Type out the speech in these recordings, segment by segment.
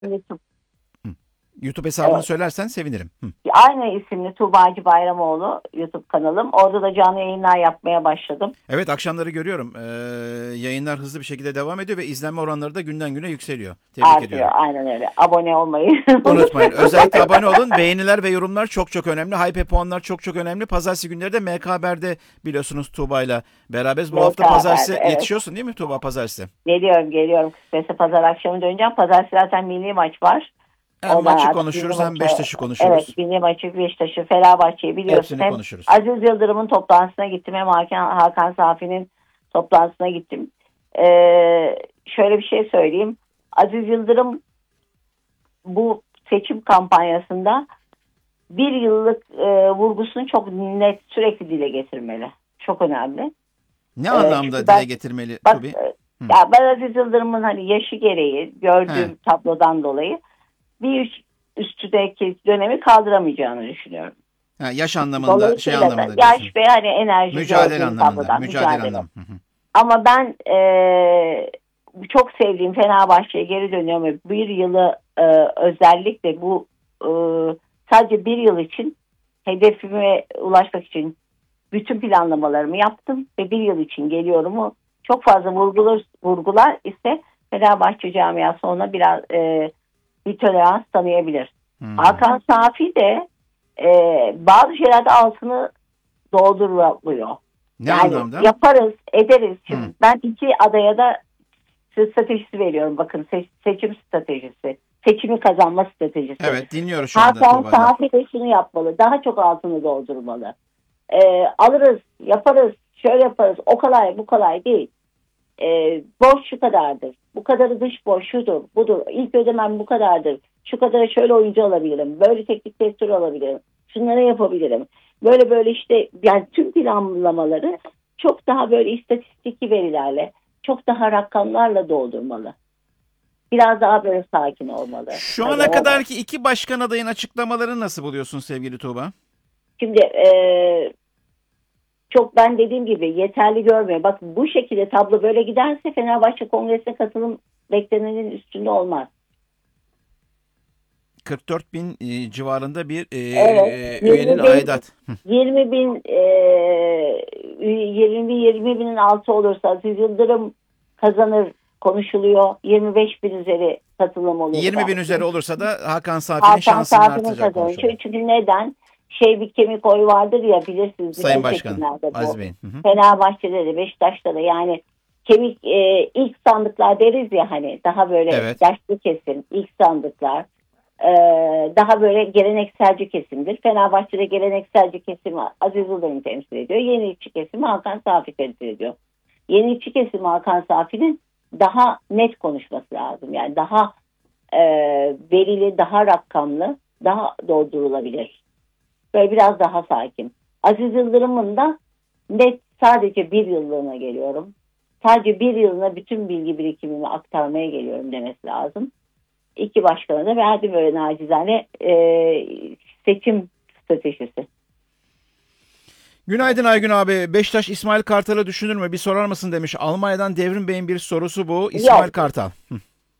YouTube. Hı. YouTube hesabını Evet. söylersen sevinirim. Hı. Aynı isimli Tuğbacı Bayramoğlu YouTube kanalım. Orada da canlı yayınlar yapmaya başladım. Evet, akşamları görüyorum. Yayınlar hızlı bir şekilde devam ediyor ve izlenme oranları da günden güne yükseliyor. Tebrik Artıyor. ediyorum. Aynen öyle. Abone olmayı Unutmayın. unutmayın. Özellikle abone olun. Beğeniler ve yorumlar çok çok önemli. Hype puanlar çok çok önemli. Pazartesi günleri de MK Haber'de biliyorsunuz Tuğba'yla beraberiz. Bu hafta MKH'de. pazartesi Evet. yetişiyorsun değil mi Tuğba pazartesi? Geliyorum. Kısmetse pazar akşamı döneceğim. Pazartesi zaten milli maç var. Hem Oradan maçı artık milli konuşuruz hem maçı, Beşiktaş'ı evet konuşuruz. milli maçı, Beşiktaş'ı, Fenerbahçe'yi biliyorsun. Hepsini Hem konuşuruz. Aziz Yıldırım'ın toplantısına gittim hem Hakan Safi'nin toplantısına gittim. Şöyle bir şey söyleyeyim. Aziz Yıldırım bu seçim kampanyasında bir yıllık vurgusunu çok net sürekli dile getirmeli. Çok önemli. Ne Çünkü anlamda dile ben getirmeli bak Tubi? Hı. ya ben Aziz Yıldırım'ın hani yaşı gereği He. gördüğüm tablodan dolayı üstündeki dönemi kaldıramayacağını düşünüyorum. Ha, yaş anlamında, şey Dolayısıyla da anlamında diyorsun. yaş ve hani enerji Mücadele gördüğüm anlamında. tablodan Mücadele mücadele. anlamı. Hı hı. Ama ben çok sevdiğim Fenerbahçe'ye geri dönüyorum ve bir yılı özellikle bu e, sadece bir yıl için hedefime ulaşmak için bütün planlamalarımı yaptım ve bir yıl için geliyorumu çok fazla vurgular ise Fenerbahçe camiası ona biraz bir tolerans tanıyabilir. Hı. Hakan Safi de bazı şeylerde altını dolduruyor. Ne Yani anlamda? yaparız, ederiz. Şimdi Hı. ben iki adaya da stratejisi veriyorum. Bakın seçim stratejisi. Seçimi kazanma stratejisi. Evet, dinliyoruz şu anda Hakan Tuğba'dan. Safi de şunu yapmalı. Daha çok altını doldurmalı. Alırız, yaparız, şöyle yaparız. O kolay, bu kolay değil. Borç şu kadardır. Bu kadarı dış borç şudur, budur. İlk ödemem bu kadardır. Şu kadara şöyle oyuncu alabilirim. Böyle teknik direktör alabilirim. Şunları yapabilirim. Böyle işte yani tüm planlamaları çok daha böyle istatistik verilerle, çok daha rakamlarla doldurmalı. Biraz daha böyle sakin olmalı. Şu Hani ana o var. kadarki iki başkan adayın açıklamalarını nasıl buluyorsun sevgili Tuğba? Şimdi çok ben dediğim gibi yeterli görmüyor. Bak bu şekilde tablo böyle giderse Fenerbahçe Kongresi'ne katılım beklenenin üstünde olmaz. 44 bin civarında bir Evet, üyenin 20 bin, aidat. 20 bin, 20 binin altı olursa Aziz Yıldırım kazanır konuşuluyor. 25 bin üzeri katılım 20 olursa. bin üzeri olursa da Hakan Safi'nin Hakan şansının Safi'nin artacağı kazanır. konuşuluyor. Çünkü neden? Bir kemik oyu vardır ya bilirsiniz Sayın bütün Başkanım seçimlerde Aziz bu. Bey'in. Hı hı. Fenerbahçe'de de Beşiktaş'ta da yani kemik ilk sandıklar deriz ya hani daha böyle Evet. yaşlı kesim ilk sandıklar daha böyle gelenekselci kesimdir. Fenerbahçe'de gelenekselci kesim Aziz Yıldırım temsil ediyor. Yenilikçi kesimi Hakan Safi temsil ediyor. Yenilikçi kesimi Hakan Safi'nin daha net konuşması lazım. Yani daha e, verili, daha rakamlı, daha doldurulabilir. Böyle biraz daha sakin. Aziz Yıldırım'ın da net sadece bir yıllığına geliyorum. Sadece bir yılına bütün bilgi birikimimi aktarmaya geliyorum demesi lazım. İki başkana da verdi böyle nacizane seçim stratejisi. Günaydın Aygün abi. Beşiktaş İsmail Kartal'ı düşünür mü? Bir sorar mısın demiş. Almanya'dan Devrim Bey'in bir sorusu bu. İsmail Yok, Kartal. Hı.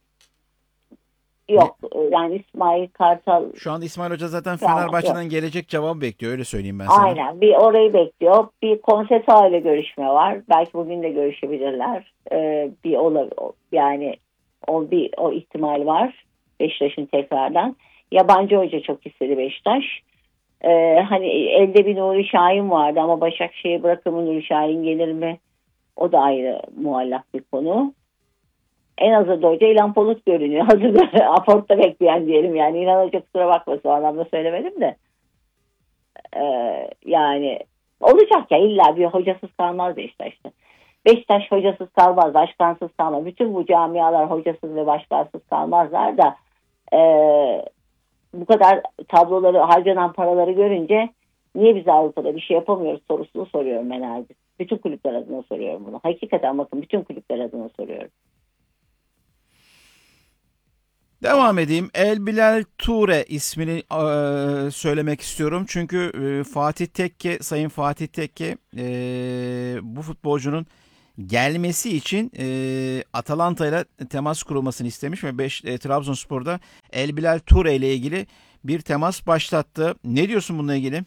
Ne? yok. Yani İsmail Kartal Şu anda İsmail Hoca zaten şu an yok. Fenerbahçe'den gelecek cevabı bekliyor. Öyle söyleyeyim ben sana. Aynen. Bir orayı bekliyor. Bir Konsesa ile görüşme var. Belki bugün de görüşebilirler. Yani o ihtimal var. Beşiktaş'ın tekrardan. Yabancı hoca çok istedi Beşiktaş. Hani elde bir Nuri Şahin vardı ama Başakşehir bırakımı Nuri Şahin gelir mi? O da ayrı muallak bir konu. En az da hoca İlhan Polut görünüyor. Hazır aportta bekleyen diyelim. Yani İlhan Hoca kusura bakmasın o anlamda söylemedim de. Yani olacak ya illa bir hocasız kalmaz Beşiktaş'ta. Beşiktaş hocasız kalmaz, başkansız kalmaz. Bütün bu camialar hocasız ve başkansız kalmazlar da e, bu kadar tabloları, harcanan paraları görünce niye biz Avrupa'da bir şey yapamıyoruz sorusunu soruyorum ben her gün. Bütün kulüpler adına soruyorum bunu. Hakikaten bakın bütün kulüpler adına soruyorum. Devam edeyim. El Bilal Ture ismini söylemek istiyorum. Çünkü Fatih Tekke, Sayın Fatih Tekke bu futbolcunun gelmesi için Atalanta ile temas kurulmasını istemiş ve Trabzonspor'da El Bilal Toure ile ilgili bir temas başlattı. Ne diyorsun bununla ilgili?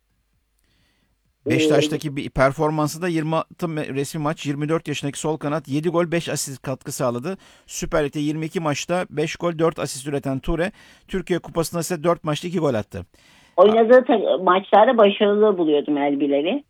Beşiktaş'taki bir performansı da 26 resmi maç, 24 yaşındaki sol kanat 7 gol 5 asist katkı sağladı. Süper Lig'de 22 maçta 5 gol 4 asist üreten Toure, Türkiye Kupası'nda ise 4 maçta 2 gol attı. Oynadığı maçlarda başarılı buluyordum El Bilal'i.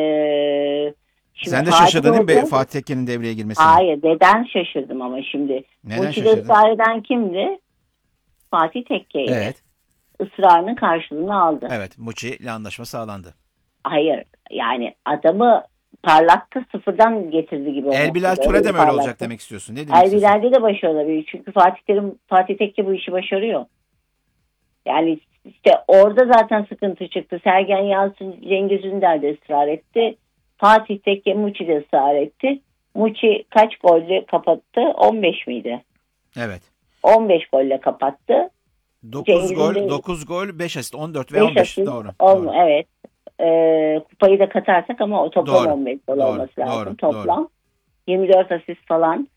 Sen de şaşırdın değil mi Fatih Tekke'nin devreye girmesine? Hayır, neden şaşırdım ama şimdi. Neden şaşırdın? ısrar eden kimdi? Fatih Tekke'ydi. Evet. Israrının karşılığını aldı. Evet, Muçi ile anlaşma sağlandı. Hayır, yani adamı parlattı, sıfırdan getirdi gibi. El Bilal Toure de mi öyle olacak demek istiyorsun? Ne demek El Bilal'de de başarılı olabilir. Çünkü Fatih Tekke bu işi başarıyor. Yani işte orada zaten sıkıntı çıktı. Sergen Yalçın, Cengiz Ünder de ısrar etti. Fatih Tekke, Muçi de ısrar etti. Muçi kaç golle kapattı? 15 miydi? Evet. 15 golle kapattı. 9 gol, 5 asist, 14 ve 15. Asist, doğru. Evet. Kupayı da katarsak ama o toplam 15 gol olması lazım. Toplam. Doğru. 24 asist falan.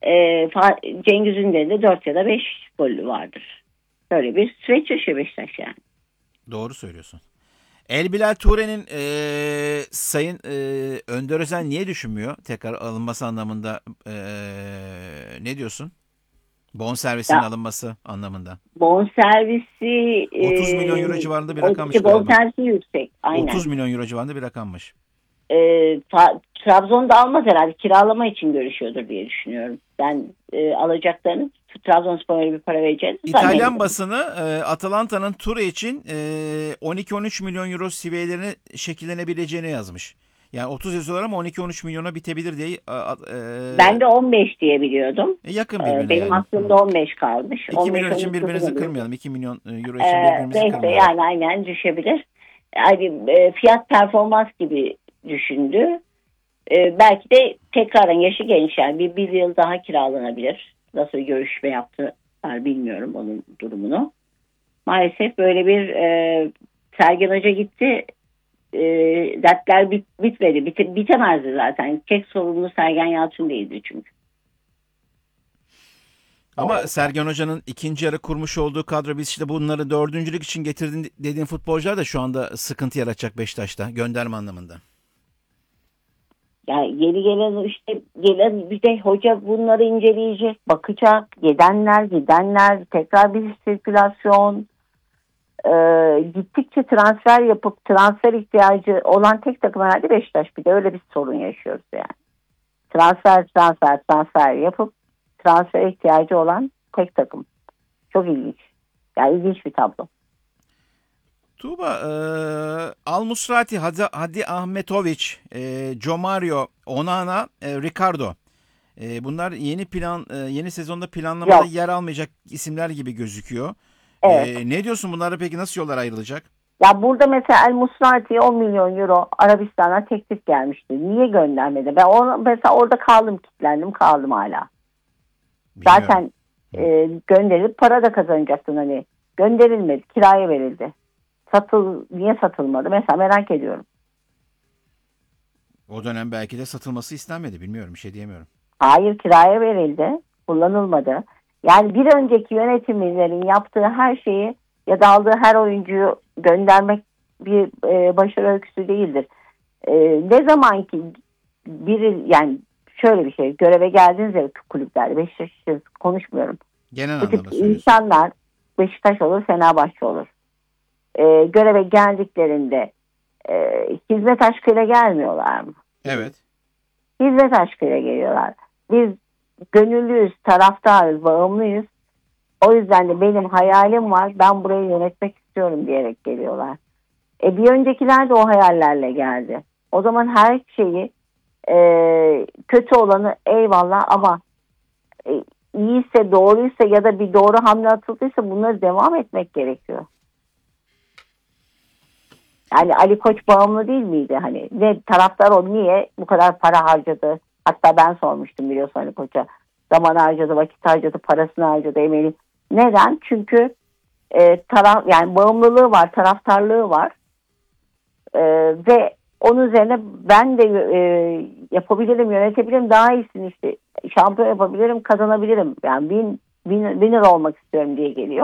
Cengiz Ünder'in de 4 ya da 5 golü vardır. Böyle bir süreç yaşıyor Beşiktaş yani. Doğru söylüyorsun. El Bilal Toure'nin Sayın Önder Özen niye düşünmüyor tekrar alınması anlamında? Ne diyorsun? Bonservisinin alınması anlamında. Bonservisi 30 milyon euro civarında bir rakammış galiba. Bonservisi yüksek. Aynen. 30 milyon euro civarında bir rakammış. Trabzon'da almaz herhalde. Kiralama için görüşüyordur diye düşünüyorum. Ben alacaklarını Trabzonspor'a bir para vereceğiz. İtalyan basını Atalanta'nın Toure için 12-13 milyon euro seviyelerine şekillenebileceğini yazmış. Yani 30 yazıyorlar ama 12-13 milyona bitebilir diye. Ben de 15 diye biliyordum. Yakın birbirine benim aklımda 15 kalmış. 2 milyon için birbirimizi kırmayalım. 2 milyon euro için birbirimizi kırmayalım. Yani aynen düşebilir. Yani fiyat performans gibi düşündü. Belki de tekrardan yaşı genç yani bir yıl daha kiralanabilir. Nasıl bir görüşme yaptılar bilmiyorum onun durumunu. Maalesef böyle bir Sergen Hoca gitti. Dertler bitmedi. Bitemezdi zaten. Tek sorumlu Sergen Yalçın değildi çünkü. Ama Sergen Hoca'nın ikinci yarı kurmuş olduğu kadro biz işte bunları dördüncülük için getirdin dediğin futbolcular da şu anda sıkıntı yaratacak Beşiktaş'ta gönderme anlamında. Yani yeni gelen bir de hoca bunları inceleyecek, bakacak. Gidenler tekrar bir sirkülasyon. Gittikçe transfer yapıp transfer ihtiyacı olan tek takım herhalde Beşiktaş. Bir de öyle bir sorun yaşıyoruz yani. Transfer yapıp transfer ihtiyacı olan tek takım. Çok ilginç. Yani ilginç bir tablo. Tuğba, Al Musrati, Hadi Ahmetoviç, Joe Mario, Onana, Ricardo. Bunlar yeni sezonda planlamada yer almayacak isimler gibi gözüküyor. Evet. Ne diyorsun bunlara peki nasıl yollar ayrılacak? Ya burada mesela El Musrati'ye 10 milyon euro Arabistan'dan teklif gelmişti. Niye göndermedi? Ben mesela orada kilitlendim hala. Bilmiyorum. Zaten gönderilip para da kazanacaktın hani. Gönderilmedi, kiraya verildi. Niye satılmadı? Mesela merak ediyorum. O dönem belki de satılması istenmedi. Bilmiyorum, bir şey diyemiyorum. Hayır, kiraya verildi. Kullanılmadı. Yani bir önceki yönetimlerin yaptığı her şeyi ya da aldığı her oyuncuyu göndermek bir başarı öyküsü değildir. Ne zaman ki yani şöyle bir şey, göreve geldiğiniz ya kulüplerde, Beşiktaş konuşmuyorum. Genel anlamda söylüyorsun. İnsanlar Beşiktaş olur, Fenerbahçe olur. Göreve geldiklerinde hizmet aşkıyla gelmiyorlar mı? Evet. Hizmet aşkıyla geliyorlar. Biz gönüllüyüz, taraftarız, bağımlıyız. O yüzden de benim hayalim var. Ben burayı yönetmek istiyorum diyerek geliyorlar. Bir öncekiler de o hayallerle geldi. O zaman her şeyi kötü olanı eyvallah ama iyiyse, doğruysa ya da bir doğru hamle atıldıysa bunları devam etmek gerekiyor. Yani Ali Koç bağımlı değil miydi? Hani ne taraftar o niye bu kadar para harcadı? Hatta ben sormuştum biliyorsun Ali Koç'a. Zaman harcadı, vakit harcadı, parasını harcadı, emeğini. Neden? Çünkü yani bağımlılığı var, taraftarlığı var. Ve Onun üzerine ben de yapabilirim, yönetebilirim, daha iyisini işte şampiyon yapabilirim, kazanabilirim. Yani winner olmak istiyorum diye geliyor.